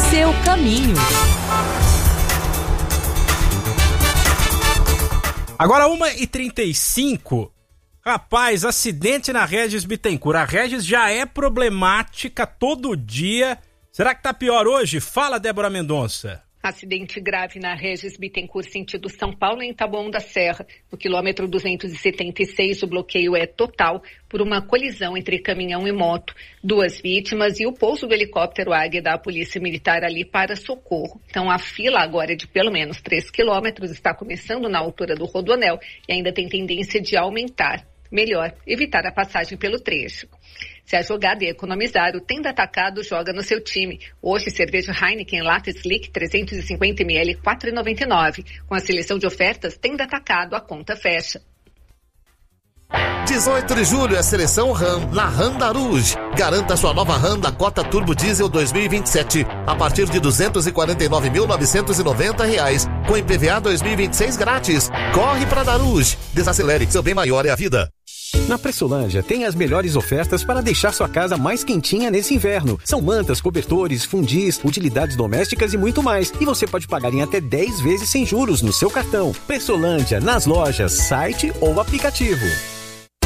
seu caminho. Agora 1h35. Rapaz, acidente na Regis Bittencourt. A Regis já é problemática todo dia. Será que tá pior hoje? Fala, Débora Mendonça. Acidente grave na Regis Bittencourt, sentido São Paulo, em Taboão da Serra. No quilômetro 276, o bloqueio é total por uma colisão entre caminhão e moto. 2 vítimas e o pouso do helicóptero Águia da Polícia Militar ali para socorro. Então a fila agora é de pelo menos 3 quilômetros, está começando na altura do Rodoanel e ainda tem tendência de aumentar. Melhor evitar a passagem pelo trecho. Se a jogada é economizar, o Tenda Atacado joga no seu time. Hoje, cerveja Heineken Lata Slick 350 ml, R$ 4,99. Com a seleção de ofertas, Tenda Atacado, a conta fecha. 18 de julho é seleção RAM na Randaruj. Garanta sua nova RAM da cota Turbo Diesel 2027 a partir de R$ 249.990, com IPVA 2026 grátis. Corre pra Daruj. Desacelere, seu bem maior é a vida. Na Pressolândia tem as melhores ofertas para deixar sua casa mais quentinha nesse inverno. São mantas, cobertores, fundis, utilidades domésticas e muito mais. E você pode pagar em até 10 vezes sem juros no seu cartão. Pressolândia, nas lojas, site ou aplicativo.